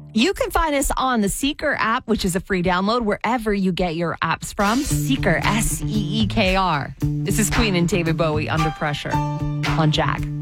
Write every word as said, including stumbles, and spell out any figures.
You can find us on the Seeker app, which is a free download wherever you get your apps from. Seeker, S E E K R. This is Queen and David Bowie, Under Pressure on Jack.